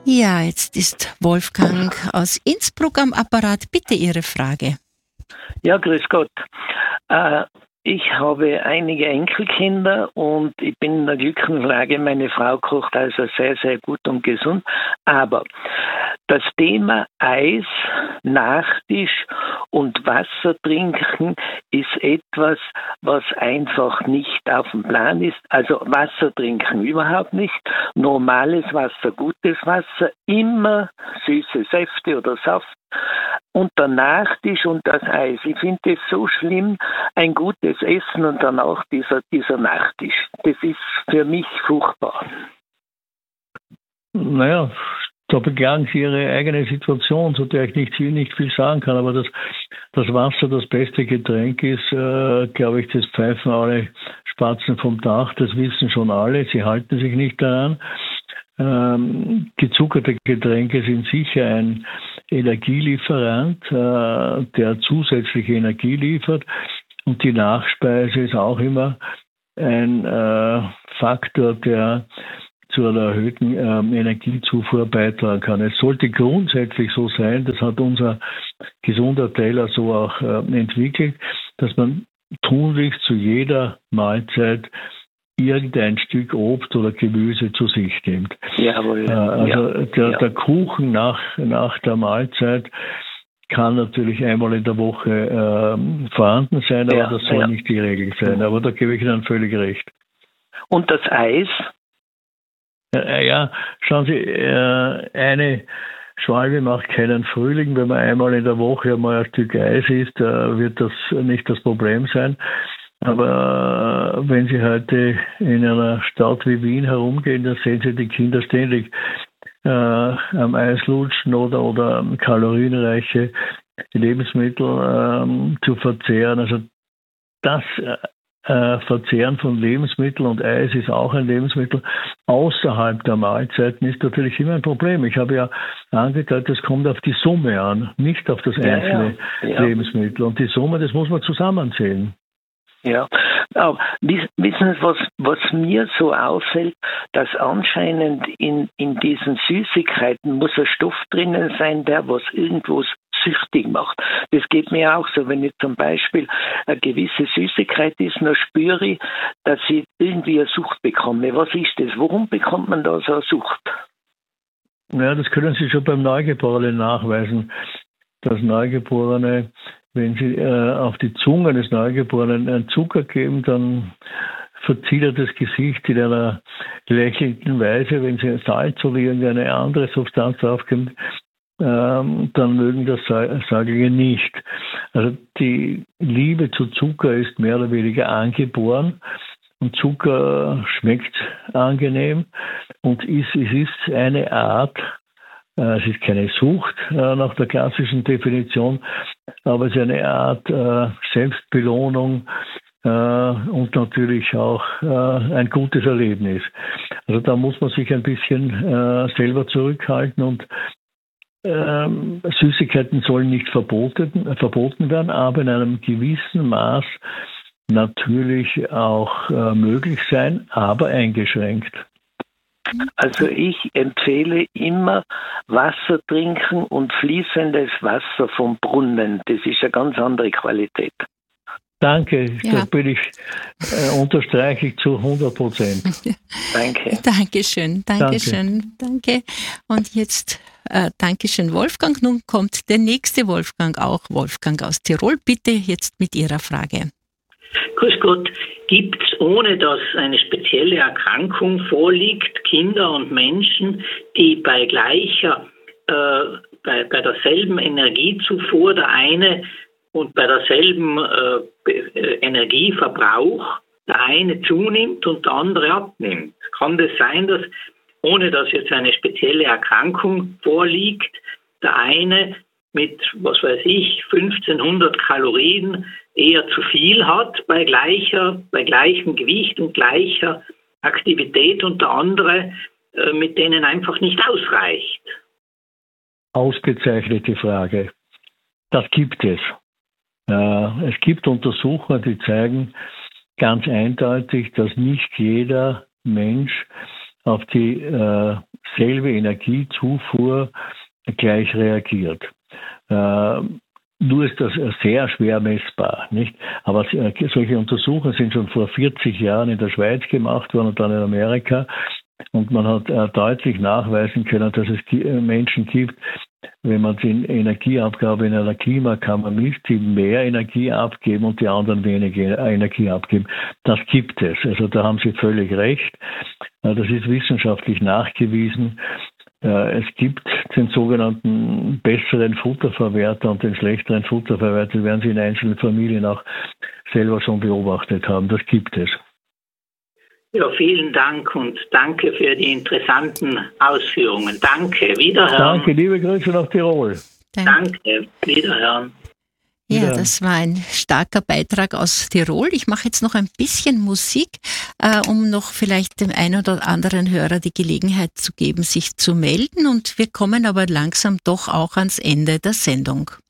Ja, jetzt ist Wolfgang aus Innsbruck am Apparat. Bitte Ihre Frage. Ja, grüß Gott. Ich habe einige Enkelkinder und ich bin in der glücklichen Lage, meine Frau kocht also sehr, sehr gut und gesund. Aber das Thema Eis, Nachtisch und Wasser trinken ist etwas, was einfach nicht auf dem Plan ist. Also Wasser trinken überhaupt nicht. Normales Wasser, gutes Wasser, immer süße Säfte oder Saft. Und der Nachtisch und das Eis. Ich finde es so schlimm, ein gutes Essen und dann auch dieser Nachtisch. Das ist für mich furchtbar. Naja, da beklagen Sie Ihre eigene Situation, zu der ich nicht viel sagen kann. Aber das Wasser das beste Getränk ist, glaube ich, das pfeifen alle Spatzen vom Dach. Das wissen schon alle. Sie halten sich nicht daran. Gezuckerte Getränke sind sicher ein Energielieferant, der zusätzliche Energie liefert. Und die Nachspeise ist auch immer ein Faktor, der zu einer erhöhten Energiezufuhr beitragen kann. Es sollte grundsätzlich so sein, das hat unser gesunder Teller so auch entwickelt, dass man tunlichst zu jeder Mahlzeit irgendein Stück Obst oder Gemüse zu sich nimmt. Jawohl. Der Kuchen nach der Mahlzeit kann natürlich einmal in der Woche vorhanden sein, aber das soll nicht die Regel sein. Aber da gebe ich Ihnen völlig recht. Und das Eis? Ja, schauen Sie, eine Schwalbe macht keinen Frühling. Wenn man einmal in der Woche einmal ein Stück Eis isst, wird das nicht das Problem sein. Aber wenn Sie heute in einer Stadt wie Wien herumgehen, dann sehen Sie die Kinder ständig am Eis lutschen oder kalorienreiche Lebensmittel zu verzehren. Also das Verzehren von Lebensmitteln und Eis ist auch ein Lebensmittel außerhalb der Mahlzeiten ist natürlich immer ein Problem. Ich habe ja angedeutet, es kommt auf die Summe an, nicht auf das einzelne Lebensmittel. Und die Summe, das muss man zusammenzählen. Ja, aber wissen Sie, was mir so auffällt, dass anscheinend in diesen Süßigkeiten muss ein Stoff drinnen sein, der was irgendwo süchtig macht. Das geht mir auch so, wenn ich zum Beispiel eine gewisse Süßigkeit ist, dann spüre ich, dass ich irgendwie eine Sucht bekomme. Was ist das? Warum bekommt man da so eine Sucht? Ja, das können Sie schon beim Neugeborenen nachweisen. Das Neugeborene, wenn Sie auf die Zunge des Neugeborenen einen Zucker geben, dann verzieht er das Gesicht in einer lächelnden Weise. Wenn Sie Salz oder irgendeine andere Substanz draufgeben, dann mögen das Säuglinge nicht. Also die Liebe zu Zucker ist mehr oder weniger angeboren und Zucker schmeckt angenehm und es ist eine Art, es ist keine Sucht nach der klassischen Definition, aber es ist eine Art Selbstbelohnung und natürlich auch ein gutes Erlebnis. Also da muss man sich ein bisschen selber zurückhalten und Süßigkeiten sollen nicht verboten werden, aber in einem gewissen Maß natürlich auch möglich sein, aber eingeschränkt. Also ich empfehle immer Wasser trinken und fließendes Wasser vom Brunnen. Das ist eine ganz andere Qualität. Danke, da unterstreiche ich zu 100%. Danke. Dankeschön. Danke. Und jetzt Dankeschön, Wolfgang. Nun kommt der nächste Wolfgang, auch Wolfgang aus Tirol. Bitte jetzt mit Ihrer Frage. Grüß Gott. Gibt es, ohne dass eine spezielle Erkrankung vorliegt, Kinder und Menschen, die bei derselben Energiezufuhr der eine und bei derselben Energieverbrauch der eine zunimmt und der andere abnimmt? Kann das sein, dass, ohne dass jetzt eine spezielle Erkrankung vorliegt, der eine mit, 1500 Kalorien eher zu viel hat bei gleichem Gewicht und gleicher Aktivität und der andere mit denen einfach nicht ausreicht? Ausgezeichnete Frage. Das gibt es. Es gibt Untersuchungen, die zeigen ganz eindeutig, dass nicht jeder Mensch auf die selbe Energiezufuhr gleich reagiert. Nur ist das sehr schwer messbar, nicht? Aber solche Untersuchungen sind schon vor 40 Jahren in der Schweiz gemacht worden und dann in Amerika. Und man hat deutlich nachweisen können, dass es Menschen gibt, wenn man die Energieabgabe in einer Klimakammer misst, die mehr Energie abgeben und die anderen weniger Energie abgeben. Das gibt es. Also da haben Sie völlig recht. Das ist wissenschaftlich nachgewiesen. Es gibt den sogenannten besseren Futterverwerter und den schlechteren Futterverwerter. Das werden Sie in einzelnen Familien auch selber schon beobachtet haben. Das gibt es. Ja, vielen Dank und danke für die interessanten Ausführungen. Danke, wiederhören. Danke, liebe Grüße nach Tirol. Danke, wiederhören. Ja, das war ein starker Beitrag aus Tirol. Ich mache jetzt noch ein bisschen Musik, um noch vielleicht dem einen oder anderen Hörer die Gelegenheit zu geben, sich zu melden. Und wir kommen aber langsam doch auch ans Ende der Sendung.